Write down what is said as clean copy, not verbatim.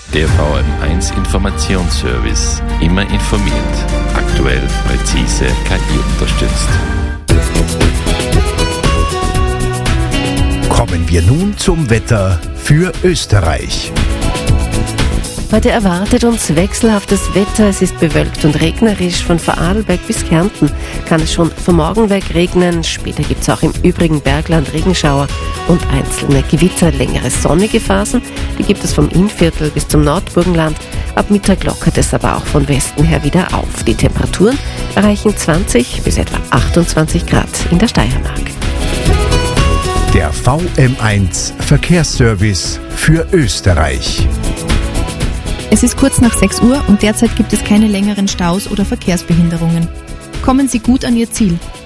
Der VM1 Informationsservice. Immer informiert. Aktuell, präzise, KI unterstützt. Kommen wir nun zum Wetter für Österreich. Heute erwartet uns wechselhaftes Wetter. Es ist bewölkt und regnerisch. Von Vorarlberg bis Kärnten kann es schon vom Morgen weg regnen. Später gibt es auch im übrigen Bergland Regenschauer und einzelne Gewitter. Längere sonnige Phasen, die gibt es vom Innviertel bis zum Nordburgenland. Ab Mittag lockert es aber auch von Westen her wieder auf. Die Temperaturen erreichen 20 bis etwa 28 Grad in der Steiermark. Der VM1 Verkehrsservice für Österreich. Es ist kurz nach 6 Uhr und derzeit gibt es keine längeren Staus oder Verkehrsbehinderungen. Kommen Sie gut an Ihr Ziel.